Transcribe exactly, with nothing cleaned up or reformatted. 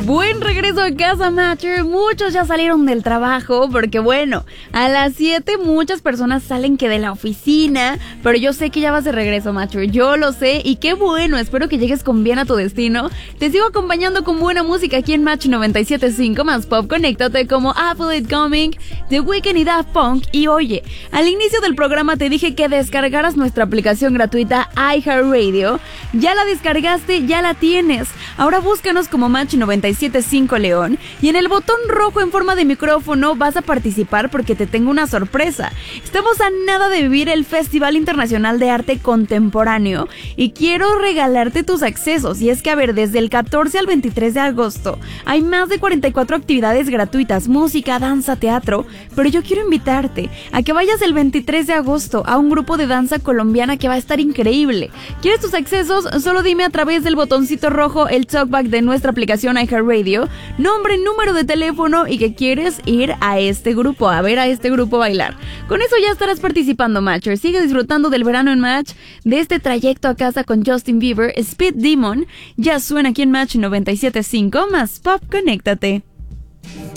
Buen regreso a casa, Matcher. Muchos ya salieron del trabajo porque, bueno, a las siete muchas personas salen que de la oficina, pero yo sé que ya vas de regreso, Matcher. Yo lo sé y qué bueno. Espero que llegues con bien a tu destino. Te sigo acompañando con buena música aquí en Match noventa y siete punto cinco más pop. Conéctate como Apple It Coming, The Weeknd y Daft Punk. Y oye, al inicio del programa te dije que descargaras nuestra aplicación gratuita iHeartRadio. Ya la descargaste, ya la tienes. Ahora búscanos como Match noventa y siete punto cinco León y en el botón rojo en forma de micrófono vas a participar porque te tengo una sorpresa. Estamos a nada de vivir el Festival Internacional de Arte Contemporáneo y quiero regalarte tus accesos. Y es que, a ver, desde el catorce al veintitrés de agosto hay más de cuarenta y cuatro actividades gratuitas, música, danza, teatro, pero yo quiero invitarte a que vayas el veintitrés de agosto a un grupo de danza colombiana que va a estar increíble. ¿Quieres tus accesos? Solo dime a través del botoncito rojo el talkback de nuestra aplicación iHeartRadio, nombre, número de teléfono y que quieres ir a este grupo, a ver a este grupo bailar. Con eso ya estarás participando, Matcher. Sigue disfrutando del verano en Match, de este trayecto a casa con Justin Bieber. Speed Demon ya suena aquí en Match noventa y siete punto cinco más pop. Conéctate.